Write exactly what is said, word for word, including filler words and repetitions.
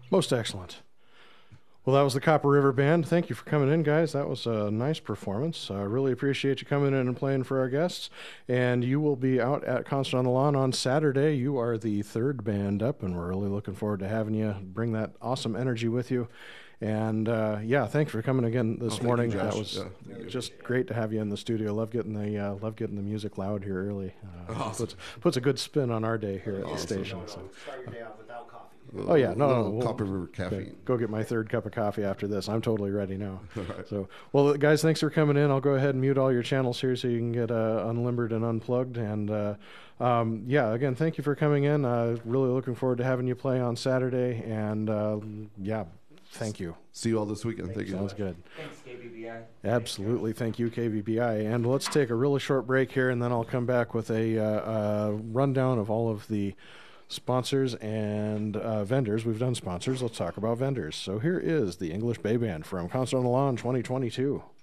Most excellent. Well, that was the Copper River Band. Thank you for coming in, guys. That was a nice performance. I uh, really appreciate you coming in and playing for our guests. And you will be out at Concert on the Lawn on Saturday. You are the third band up, and we're really looking forward to having you bring that awesome energy with you. And uh, yeah, thanks for coming again this oh, morning. You, that was yeah, just great to have you in the studio. Love getting the uh, love getting the music loud here early. Uh, awesome. puts, puts a good spin on our day here at awesome. the station. No, no. So. Start your day out without coffee. Oh yeah, no, no, no. We'll, Copper River caffeine. Go get my third cup of coffee after this. I'm totally ready now. All right. So, well, guys, thanks for coming in. I'll go ahead and mute all your channels here so you can get uh, unlimbered and unplugged. And uh, um, yeah, again, thank you for coming in. Uh, really looking forward to having you play on Saturday. And uh, yeah, thank you. See you all this weekend. Thank Thank you. Sounds good. Thanks, K V B I. Absolutely. Thank you, K V B I. And let's take a really short break here, and then I'll come back with a uh, uh, rundown of all of the sponsors and uh, vendors. We've done sponsors. Let's talk about vendors. So here is the English Bay Band from Concert on the Lawn twenty twenty-two.